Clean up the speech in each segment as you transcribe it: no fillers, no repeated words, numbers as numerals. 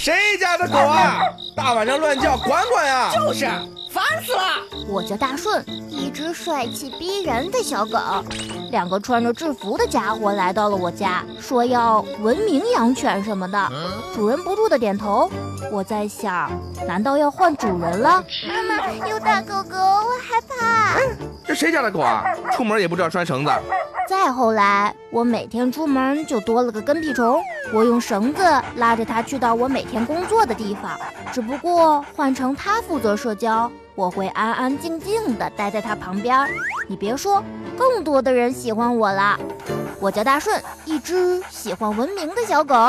谁家的狗啊？大晚上乱叫，管管呀！ 就是，烦死了！ 我叫大顺，一只帅气逼人的小狗。2个穿着制服的家伙来到了我家，说要文明养犬什么的。主人不住地点头。我在想，难道要换主人了？ 妈妈，有大狗狗，我害怕。 这谁家的狗啊？出门也不知道拴绳子。 再后来，我每天出门就多了个跟屁虫，我用绳子拉着它去到我每天工作的地方。只不过换成它负责社交，我会安安静静地待在它旁边。你别说，更多的人喜欢我了。我叫大顺，一只喜欢文明的小狗。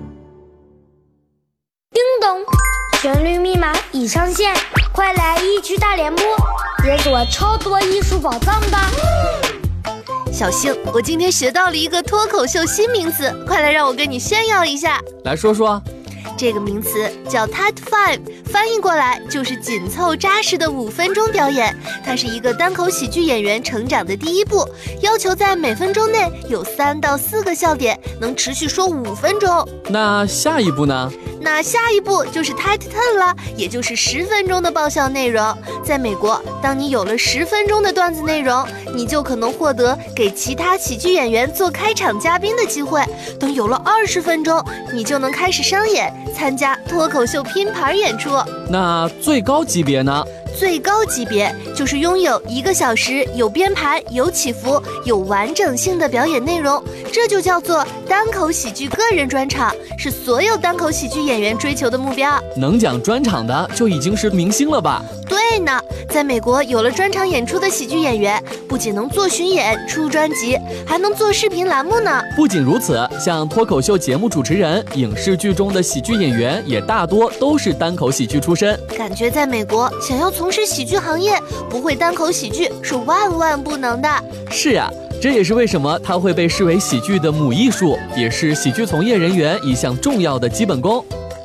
叮咚，旋律密码已上线，快来一区大联播，解锁超多艺术宝藏吧！ 小星，我今天学到了一个脱口秀新名词，快来让我跟你炫耀一下。 来说说。 这个名词叫 Tight Five， 翻译过来就是紧凑扎实的5分钟表演。它是一个单口喜剧演员成长的第一步，要求在每分钟内有3到4个笑点，能持续说5分钟。 那下一步呢？ 那下一步就是 Tight 10了，也就是10分钟的爆笑内容。在美国，当你有了10分钟的段子内容，你就可能获得给其他喜剧演员做开场嘉宾的机会。等有了20分钟，你就能开始商演，参加脱口秀拼盘演出。 那最高级别呢？ 最高级别就是拥有1个小时有编排、有起伏、有完整性的表演内容，这就叫做单口喜剧个人专场，是所有单口喜剧演员追求的目标。 能讲专场的就已经是明星了吧？ 对呢，在美国有了专场演出的喜剧演员，不仅能做巡演、出专辑，还能做视频栏目呢。 不仅如此，像脱口秀节目主持人、影视剧中的喜剧演员，也大多都是单口喜剧出身。 感觉在美国，想要从事喜剧行业，不会单口喜剧是万万不能的。 是啊，这也是为什么它会被视为喜剧的母艺术，也是喜剧从业人员一项重要的基本功。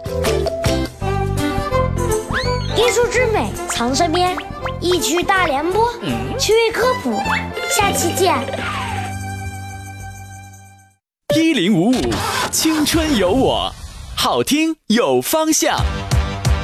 艺术之美藏身边，一区大联播，趣味科普，下期见。 1055，青春有我，好听有方向。